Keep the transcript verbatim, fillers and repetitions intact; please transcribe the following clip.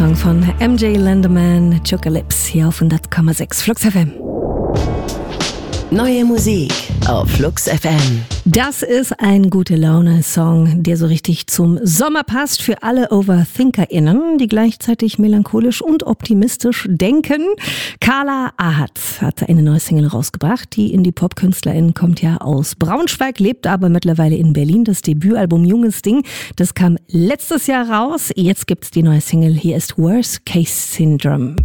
Song von M J Lenderman, Chocalypse, hier auf hundert Komma sechs Flux F M. Neue Musik auf Flux F M. Das ist ein Gute-Laune-Song, der so richtig zum Sommer passt für alle OverthinkerInnen, die gleichzeitig melancholisch und optimistisch denken. Carla Ahat hat eine neue Single rausgebracht. Die Indie-Pop-KünstlerInnen kommt ja aus Braunschweig, lebt aber mittlerweile in Berlin. Das Debütalbum Junges Ding, das kam letztes Jahr raus. Jetzt gibt's die neue Single. Hier ist Worst Case Syndrome.